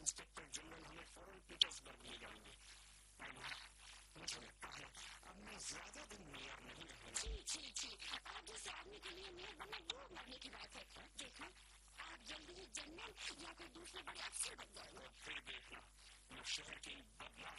Inspector general हमें फौरन Petersburg ले जाएंगे। मुझे लगता है अब मैं ज्यादा दिन मेयर नहीं रहूंगा। छी, आप जैसे आदमी के लिए मेयर बनना डूब मरने की बात है। देखो, आप जल्दी ही जनरल